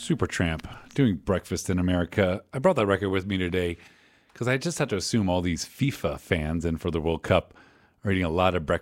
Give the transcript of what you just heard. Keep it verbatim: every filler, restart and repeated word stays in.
Supertramp, doing Breakfast in America. I brought that record with me today because I just had to assume all these FIFA fans in for the World Cup are eating a lot of breakfast